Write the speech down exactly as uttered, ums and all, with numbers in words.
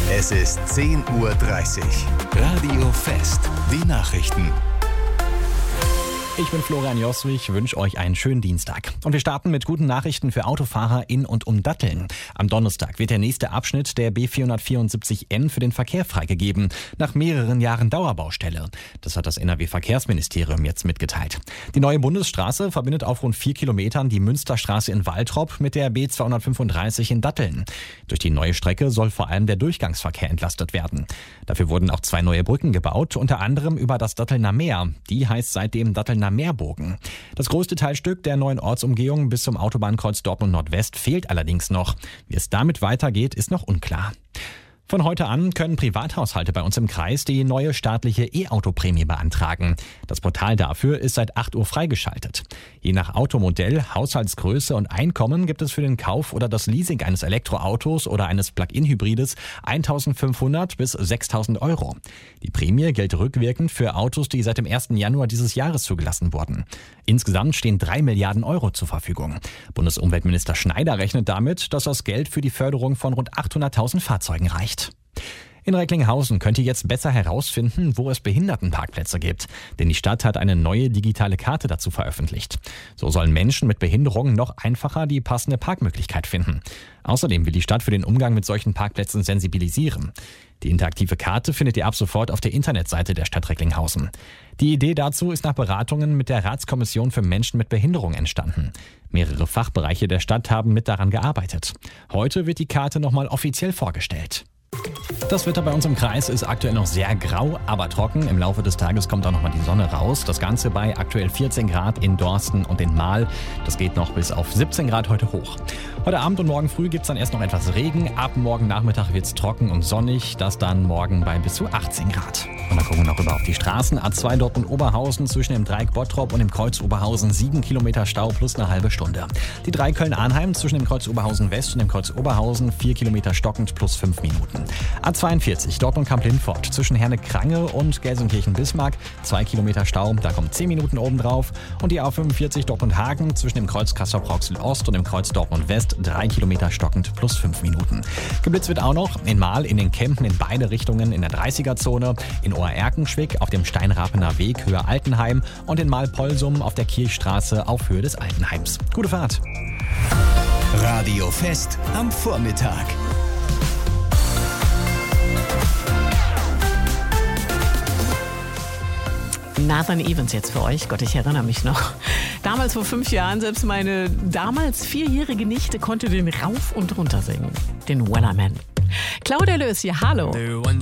Es ist zehn Uhr dreißig. Radio Fest. Die Nachrichten. Ich bin Florian Joswig, wünsche euch einen schönen Dienstag. Und wir starten mit guten Nachrichten für Autofahrer in und um Datteln. Am Donnerstag wird der nächste Abschnitt der B vierhundertvierundsiebzig N für den Verkehr freigegeben, nach mehreren Jahren Dauerbaustelle. Das hat das N R W-Verkehrsministerium jetzt mitgeteilt. Die neue Bundesstraße verbindet auf rund vier Kilometern die Münsterstraße in Waltrop mit der B zweihundertfünfunddreißig in Datteln. Durch die neue Strecke soll vor allem der Durchgangsverkehr entlastet werden. Dafür wurden auch zwei neue Brücken gebaut, unter anderem über das Dattelner Meer. Die heißt seitdem Dattelner Meerbogen. Das größte Teilstück der neuen Ortsumgehung bis zum Autobahnkreuz Dortmund Nordwest fehlt allerdings noch. Wie es damit weitergeht, ist noch unklar. Von heute an können Privathaushalte bei uns im Kreis die neue staatliche E-Auto-Prämie beantragen. Das Portal dafür ist seit acht Uhr freigeschaltet. Je nach Automodell, Haushaltsgröße und Einkommen gibt es für den Kauf oder das Leasing eines Elektroautos oder eines Plug-in-Hybrides eintausendfünfhundert bis sechstausend Euro. Die Prämie gilt rückwirkend für Autos, die seit dem ersten Januar dieses Jahres zugelassen wurden. Insgesamt stehen drei Milliarden Euro zur Verfügung. Bundesumweltminister Schneider rechnet damit, dass das Geld für die Förderung von rund achthunderttausend Fahrzeugen reicht. In Recklinghausen könnt ihr jetzt besser herausfinden, wo es Behindertenparkplätze gibt. Denn die Stadt hat eine neue digitale Karte dazu veröffentlicht. So sollen Menschen mit Behinderungen noch einfacher die passende Parkmöglichkeit finden. Außerdem will die Stadt für den Umgang mit solchen Parkplätzen sensibilisieren. Die interaktive Karte findet ihr ab sofort auf der Internetseite der Stadt Recklinghausen. Die Idee dazu ist nach Beratungen mit der Ratskommission für Menschen mit Behinderung entstanden. Mehrere Fachbereiche der Stadt haben mit daran gearbeitet. Heute wird die Karte nochmal offiziell vorgestellt. Das Wetter bei uns im Kreis ist aktuell noch sehr grau, aber trocken. Im Laufe des Tages kommt auch noch mal die Sonne raus. Das Ganze bei aktuell vierzehn Grad in Dorsten und in Mahl. Das geht noch bis auf siebzehn Grad heute hoch. Heute Abend und morgen früh gibt es dann erst noch etwas Regen. Ab morgen Nachmittag wird es trocken und sonnig. Das dann morgen bei bis zu achtzehn Grad. Und dann gucken wir noch rüber auf die Straßen. A zwei Dortmund-Oberhausen zwischen dem Dreieck Bottrop und dem Kreuz Oberhausen sieben Kilometer Stau plus eine halbe Stunde. Die drei Köln-Arnheim zwischen dem Kreuz Oberhausen West und dem Kreuz Oberhausen vier Kilometer stockend plus fünf Minuten. A zweiundvierzig Dortmund-Kamp-Lindfort zwischen Herne-Krange und Gelsenkirchen-Bismarck zwei Kilometer Stau, da kommen zehn Minuten oben drauf. Und die A fünfundvierzig Dortmund-Hagen zwischen dem Kreuz Castrop-Rauxel-Ost und dem Kreuz Dortmund-West drei Kilometer stockend plus fünf Minuten. Geblitzt wird auch noch in Mahl, in den Kämpen in beide Richtungen in der dreißiger-Zone, in Ohr-Erkenschwick auf dem Steinrapener Weg Höhe Altenheim und in Mahl-Polsum auf der Kirchstraße auf Höhe des Altenheims. Gute Fahrt! Radio Fest am Vormittag. Nathan Evans jetzt für euch. Gott, ich erinnere mich noch. Damals vor fünf Jahren, selbst meine damals vierjährige Nichte konnte den rauf und runter singen. Den Wellerman. Claudia Lös hier, hallo.